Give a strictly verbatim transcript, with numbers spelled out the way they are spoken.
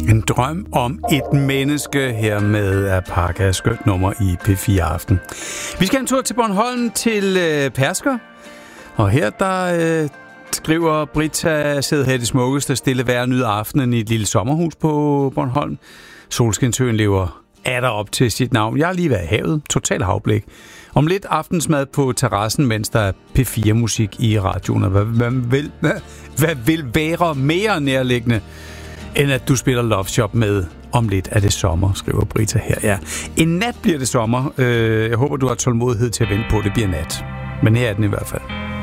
En drøm om et menneske her med Apaka, skønt nummer i P fire Aften. Vi skal en tur til Bornholm til øh, Persker, og her der øh, skriver Britta sidder her i det smukkeste stille vejr nyde aftenen i et lille sommerhus på Bornholm. Solskinsøen lever atter op til sit navn. Jeg har lige været i havet, total havblik. Om lidt aftensmad på terrassen, mens der er P fire musik i radioen. Hvad, hvad, vil, hvad, hvad vil være mere nærliggende, end at du spiller Love Shop med om lidt er det sommer, skriver Britta her. Ja. En nat bliver det sommer. Jeg håber, du har tålmodighed til at vente på, at det bliver nat. Men her er den i hvert fald.